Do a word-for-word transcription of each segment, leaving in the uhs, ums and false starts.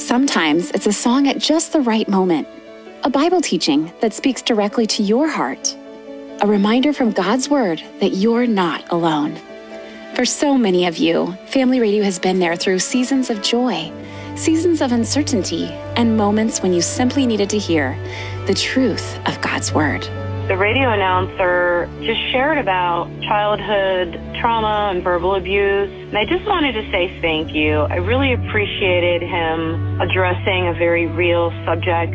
Sometimes it's a song at just the right moment, a Bible teaching that speaks directly to your heart, a reminder from God's Word that you're not alone. For so many of you, Family Radio has been there through seasons of joy, seasons of uncertainty, and moments when you simply needed to hear the truth of God's Word. The radio announcer just shared about childhood trauma and verbal abuse, and I just wanted to say thank you. I really appreciated him addressing a very real subject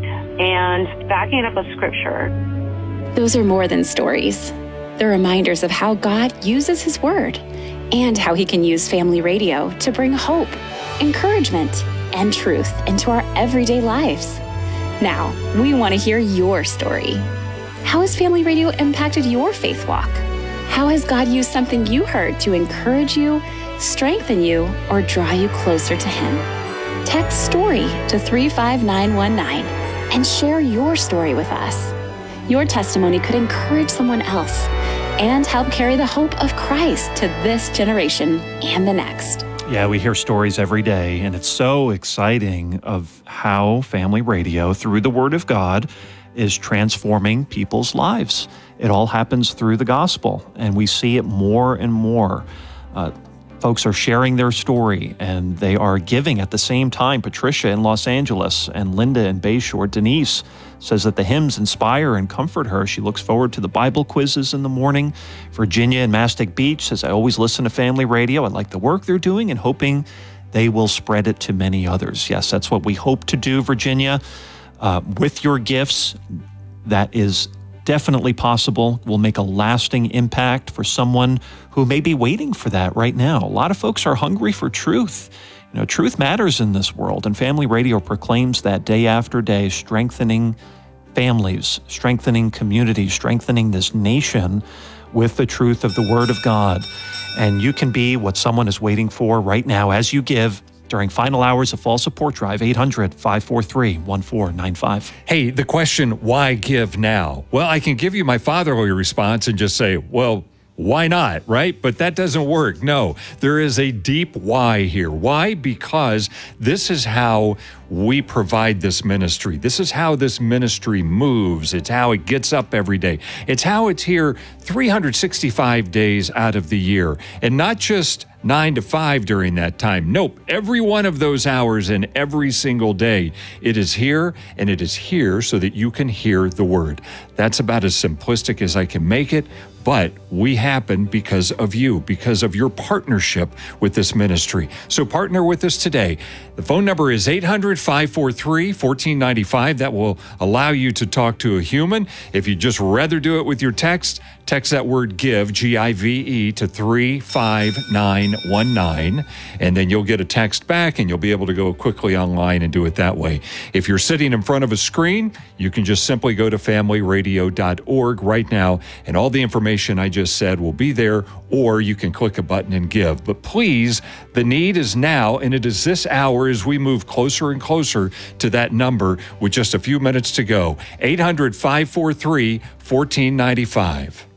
and backing up with scripture. Those are more than stories. They're reminders of how God uses His Word and how He can use Family Radio to bring hope, encouragement, and truth into our everyday lives. Now, we want to hear your story. How has Family Radio impacted your faith walk? How has God used something you heard to encourage you, strengthen you, or draw you closer to Him? Text STORY to three five nine one nine and share your story with us. Your testimony could encourage someone else and help carry the hope of Christ to this generation and the next. Yeah, we hear stories every day, and it's so exciting of how Family Radio, through the Word of God, is transforming people's lives. It all happens through the gospel, and we see it more and more. Uh, folks are sharing their story, and they are giving at the same time. Patricia in Los Angeles and Linda in Bayshore. Denise says that the hymns inspire and comfort her. She looks forward to the Bible quizzes in the morning. Virginia in Mastic Beach says, I always listen to Family Radio. I like the work they're doing and hoping they will spread it to many others. Yes, that's what we hope to do, Virginia. Uh, with your gifts, that is definitely possible. Will make a lasting impact for someone who may be waiting for that right now. A lot of folks are hungry for truth. You know, truth matters in this world, and Family Radio proclaims that day after day, strengthening families, strengthening communities, strengthening this nation with the truth of the Word of God. And you can be what someone is waiting for right now as you give during final hours of Fall Support Drive. Eight hundred, five four three, one four nine five. Hey, the question, why give now? Well, I can give you my fatherly response and just say, well, why not, right? But that doesn't work. No, there is a deep why here. Why? Because this is how we provide this ministry. This is how this ministry moves. It's how it gets up every day. It's how it's here three hundred sixty-five days out of the year. And not just nine to five during that time. Nope. Every one of those hours and every single day, it is here, and it is here so that you can hear the Word. That's about as simplistic as I can make it. But we happen because of you, because of your partnership with this ministry. So partner with us today. The phone number is eight hundred, five four three, one four nine five. That will allow you to talk to a human. If you'd just rather do it with your text, text that word GIVE, G I V E, to three five nine one nine, and then you'll get a text back, and you'll be able to go quickly online and do it that way. If you're sitting in front of a screen, you can just simply go to family radio dot org right now, and all the information I just said will be there, or you can click a button and give. But please, the need is now, and it is this hour as we move closer and closer to that number with just a few minutes to go. eight hundred, five four three, one four nine five.